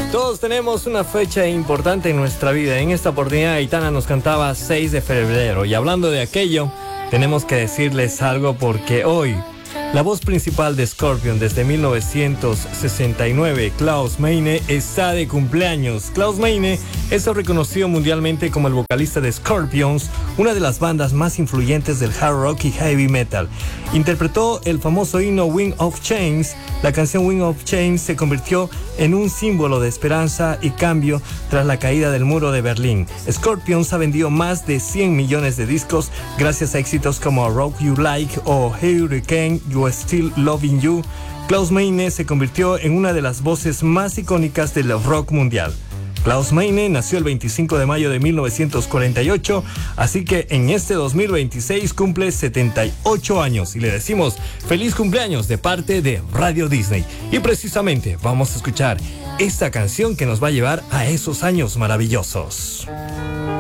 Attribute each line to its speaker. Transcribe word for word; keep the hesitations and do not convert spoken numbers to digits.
Speaker 1: Todos tenemos una fecha importante en nuestra vida. En esta oportunidad Aitana nos cantaba seis de febrero. Y hablando de aquello, tenemos que decirles algo porque hoy la voz principal de Scorpion desde mil novecientos sesenta y nueve, Klaus Meine, está de cumpleaños. Klaus Meine es reconocido mundialmente como el vocalista de Scorpions, una de las bandas más influyentes del hard rock y heavy metal. Interpretó el famoso himno Wind of Change. La canción Wind of Change se convirtió en un símbolo de esperanza y cambio tras la caída del muro de Berlín. Scorpions ha vendido más de cien millones de discos gracias a éxitos como Rock You Like o Hurricane, You Still Loving You. Klaus Meine se convirtió en una de las voces más icónicas del rock mundial. Klaus Meine nació el veinticinco de mayo de mil novecientos cuarenta y ocho, así que en este dos mil veintiséis cumple setenta y ocho años y le decimos feliz cumpleaños de parte de Radio Disney. Y precisamente vamos a escuchar esta canción que nos va a llevar a esos años maravillosos.